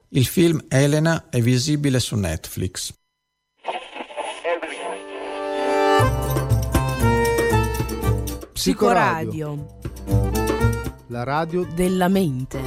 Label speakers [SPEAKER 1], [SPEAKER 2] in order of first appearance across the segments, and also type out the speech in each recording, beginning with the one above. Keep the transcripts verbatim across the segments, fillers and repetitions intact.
[SPEAKER 1] Il film Elena è visibile su Netflix.
[SPEAKER 2] Psicoradio,
[SPEAKER 3] la radio
[SPEAKER 2] della mente.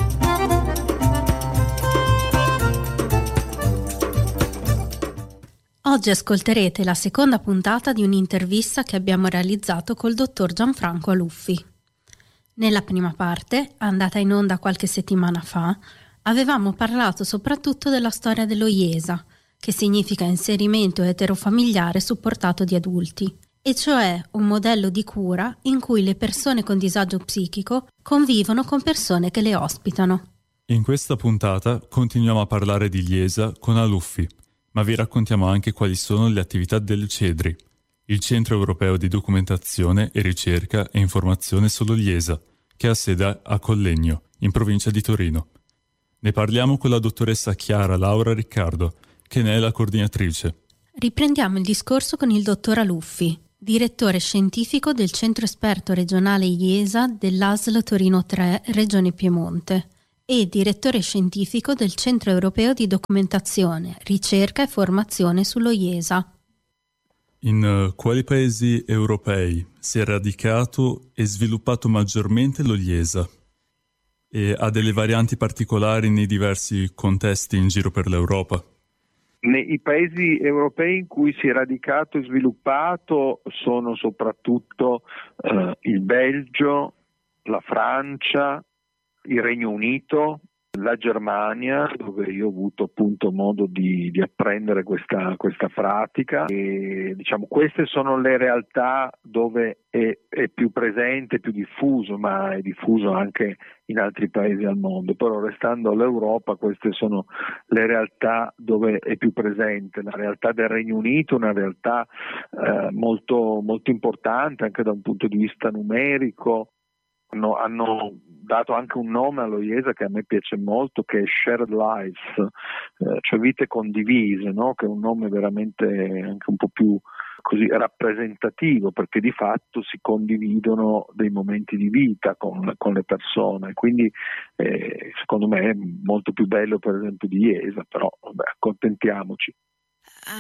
[SPEAKER 4] Oggi ascolterete la seconda puntata di un'intervista che abbiamo realizzato col dottor Gianfranco Aluffi. Nella prima parte, andata in onda qualche settimana fa, avevamo parlato soprattutto della storia dello I E S A, che significa inserimento eterofamiliare supportato di adulti, e cioè un modello di cura in cui le persone con disagio psichico convivono con persone che le ospitano.
[SPEAKER 5] In questa puntata continuiamo a parlare di I E S A con Aluffi, ma vi raccontiamo anche quali sono le attività del CEDRI, il Centro Europeo di Documentazione e Ricerca e Informazione sullo I E S A, che ha sede a Collegno, in provincia di Torino. Ne parliamo con la dottoressa Chiara Laura Riccardo, che ne è la coordinatrice.
[SPEAKER 4] Riprendiamo il discorso con il dottor Aluffi, direttore scientifico del Centro Esperto Regionale I E S A dell'A S L Torino tre, Regione Piemonte, e direttore scientifico del Centro Europeo di Documentazione, Ricerca e Formazione sullo I E S A.
[SPEAKER 5] In uh, quali paesi europei si è radicato e sviluppato maggiormente lo I E S A? E ha delle varianti particolari nei diversi contesti in giro per l'Europa?
[SPEAKER 6] I paesi europei in cui si è radicato e sviluppato sono soprattutto eh, il Belgio, la Francia, il Regno Unito, la Germania, dove io ho avuto appunto modo di, di apprendere questa, questa pratica, e diciamo queste sono le realtà dove è, è più presente, più diffuso, ma è diffuso anche in altri paesi al mondo. Però restando all'Europa, queste sono le realtà dove è più presente. La realtà del Regno Unito è una realtà eh, molto, molto importante anche da un punto di vista numerico. Hanno, hanno dato anche un nome allo I E S A che a me piace molto, che è Shared Lives, eh, cioè vite condivise, no? Che è un nome veramente anche un po' più così rappresentativo, perché di fatto si condividono dei momenti di vita con, con le persone, quindi eh, secondo me è molto più bello per esempio di I E S A, però vabbè, accontentiamoci.